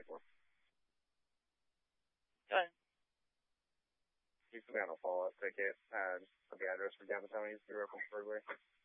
for? Go ahead. You put me on a follow-up ticket. The address for Gavin Tony's, the Oracle burglary.